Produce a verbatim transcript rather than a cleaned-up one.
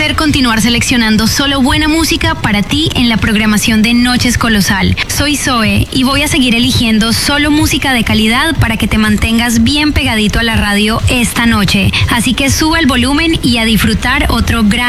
placer continuar seleccionando solo buena música para ti en la programación de Noches Colosal. Soy Zoe y voy a seguir eligiendo solo música de calidad para que te mantengas bien pegadito a la radio esta noche. Así que sube el volumen y a disfrutar otro gran